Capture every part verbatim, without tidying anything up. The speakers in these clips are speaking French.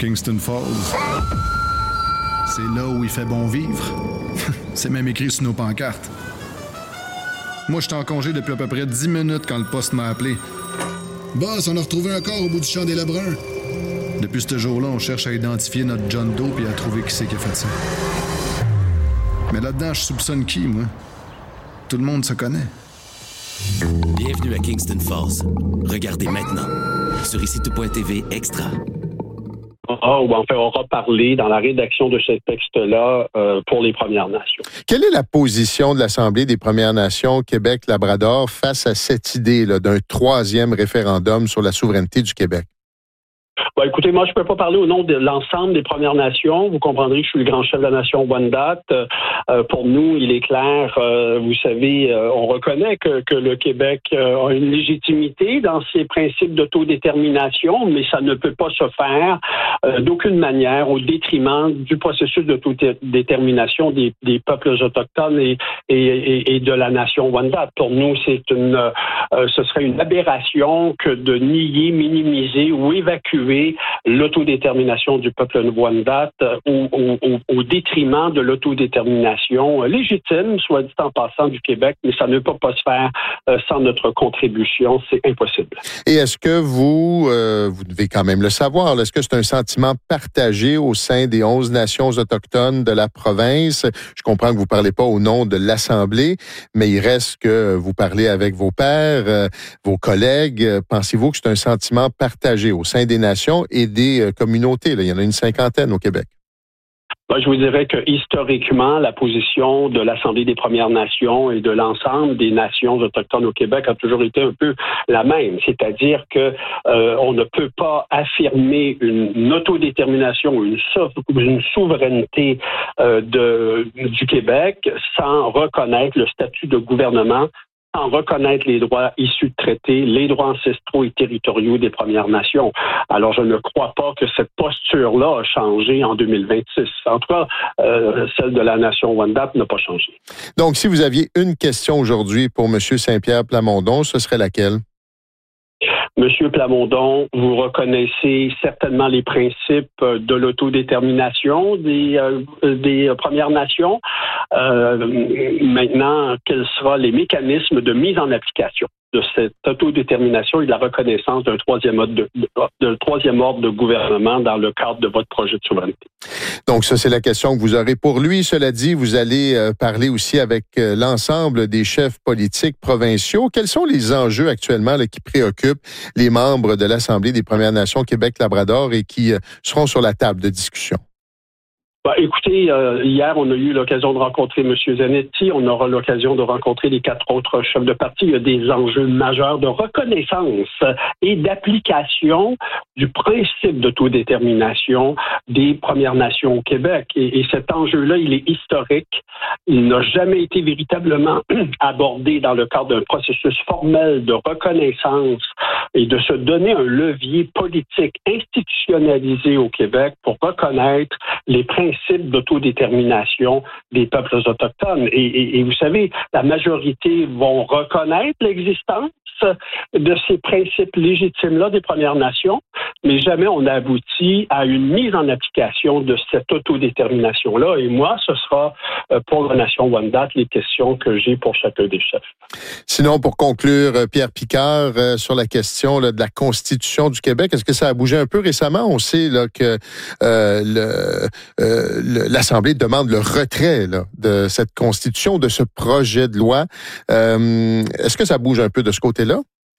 Kingston Falls. C'est là où il fait bon vivre. C'est même écrit sur nos pancartes. Moi, j'étais en congé depuis à peu près dix minutes quand le poste m'a appelé. Boss, on a retrouvé un corps au bout du champ des Lebrun. Depuis ce jour-là, on cherche à identifier notre John Doe et à trouver qui c'est qui a fait ça. Mais là-dedans, je soupçonne qui, moi? Tout le monde se connaît. Bienvenue à Kingston Falls. Regardez maintenant sur ici tout point t v Extra. Ah, ou en fait, on aura parlé dans la rédaction de ce texte-là euh, pour les Premières Nations. Quelle est la position de l'Assemblée des Premières Nations Québec-Labrador face à cette idée là, d'un troisième référendum sur la souveraineté du Québec? Bon, écoutez, moi, je ne peux pas parler au nom de l'ensemble des Premières Nations. Vous comprendrez que je suis le grand chef de la nation Wendat. Euh, pour nous, il est clair, euh, vous savez, euh, on reconnaît que, que le Québec euh, a une légitimité dans ses principes d'autodétermination, mais ça ne peut pas se faire euh, d'aucune manière au détriment du processus d'autodétermination des, des peuples autochtones et, et, et, et de la nation Wendat. Pour nous, c'est une, euh, ce serait une aberration que de nier, minimiser ou évacuer l'autodétermination du peuple Wendat au, au, au, au détriment de l'autodétermination légitime, soit dit en passant, du Québec, mais ça ne peut pas se faire euh, sans notre contribution, c'est impossible. Et est-ce que vous, euh, vous devez quand même le savoir, là, est-ce que c'est un sentiment partagé au sein des onze nations autochtones de la province? Je comprends que vous ne parlez pas au nom de l'Assemblée, mais il reste que vous parlez avec vos pairs, euh, vos collègues. Pensez-vous que c'est un sentiment partagé au sein des nations et des euh, communautés? Là. Il y en a une cinquantaine au Québec. Je vous dirais que historiquement, la position de l'Assemblée des Premières Nations et de l'ensemble des nations autochtones au Québec a toujours été un peu la même. C'est-à-dire que euh, on ne peut pas affirmer une, une autodétermination, une, une souveraineté euh, de, du Québec sans reconnaître le statut de gouvernement, sans reconnaître les droits issus de traités, les droits ancestraux et territoriaux des Premières Nations. Alors, je ne crois pas que cette posture-là a changé en deux mille vingt-six. En tout cas, euh, celle de la nation Wendat n'a pas changé. Donc, si vous aviez une question aujourd'hui pour M. Saint-Pierre Plamondon, ce serait laquelle? Monsieur Plamondon, vous reconnaissez certainement les principes de l'autodétermination des, euh, des Premières Nations. Euh, maintenant, quels seront les mécanismes de mise en application de cette autodétermination et de la reconnaissance d'un troisième ordre de, de, troisième ordre de gouvernement dans le cadre de votre projet de souveraineté? Donc, ça, c'est la question que vous aurez pour lui. Cela dit, vous allez euh, parler aussi avec euh, l'ensemble des chefs politiques provinciaux. Quels sont les enjeux actuellement là, qui préoccupent les membres de l'Assemblée des Premières Nations Québec-Labrador et qui euh, seront sur la table de discussion? Bah, écoutez, euh, hier, on a eu l'occasion de rencontrer M. Zanetti. On aura l'occasion de rencontrer les quatre autres chefs de parti. Il y a des enjeux majeurs de reconnaissance et d'application du principe d'autodétermination des Premières Nations au Québec. Et, et cet enjeu-là, il est historique. Il n'a jamais été véritablement abordé dans le cadre d'un processus formel de reconnaissance et de se donner un levier politique institutionnalisé au Québec pour reconnaître les principes d'autodétermination des peuples autochtones. Et, et, et vous savez, la majorité vont reconnaître l'existence de ces principes légitimes-là des Premières Nations, mais jamais on aboutit à une mise en application de cette autodétermination-là. Et moi, ce sera pour la nation Wendat les questions que j'ai pour chacun des chefs. Sinon, pour conclure, Pierre Picard, euh, sur la question là, de la Constitution du Québec, est-ce que ça a bougé un peu récemment? On sait là, que euh, le, euh, le, l'Assemblée demande le retrait là, de cette Constitution, de ce projet de loi. Euh, est-ce que ça bouge un peu de ce côté-là?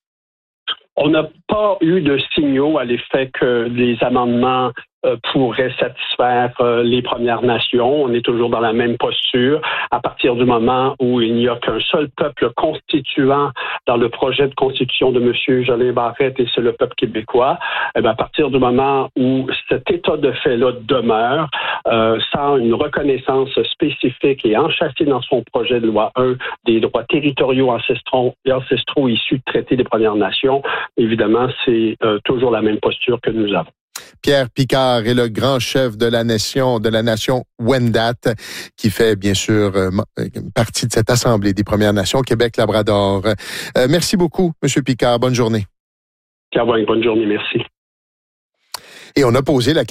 On n'a pas eu de signaux à l'effet que les amendements euh, pourraient satisfaire euh, les Premières Nations. On est toujours dans la même posture. À partir du moment où il n'y a qu'un seul peuple constituant dans le projet de constitution de M. Jolin Barrette, et c'est le peuple québécois, eh bien, à partir du moment où cet état de fait-là demeure, euh, sans une reconnaissance spécifique et enchâssée dans son projet de loi un des droits territoriaux ancestraux, ancestraux issus de traités des Premières Nations, évidemment, c'est euh, toujours la même posture que nous avons. Pierre Picard est le grand chef de la nation, de la nation Wendat, qui fait bien sûr euh, partie de cette Assemblée des Premières Nations Québec-Labrador. Euh, merci beaucoup, M. Picard. Bonne journée. Bonne journée, merci. Et on a posé la question